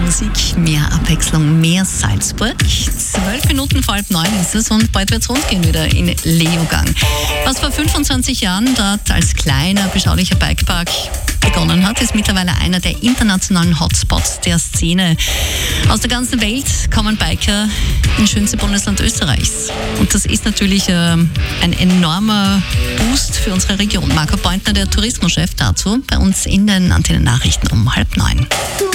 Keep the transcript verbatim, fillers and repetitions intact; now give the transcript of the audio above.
Musik, mehr Abwechslung, mehr Salzburg. Zwölf Minuten vor halb neun ist es und bald wird es rund gehen wieder in Leogang. Was vor fünfundzwanzig Jahren dort als kleiner, beschaulicher Bikepark begonnen hat, ist mittlerweile einer der internationalen Hotspots der Szene. Aus der ganzen Welt kommen Biker ins schönste Bundesland Österreichs. Und das ist natürlich äh, ein enormer Boost für unsere Region. Marco Pointner, der Tourismuschef, dazu bei uns in den Antennennachrichten um halb neun.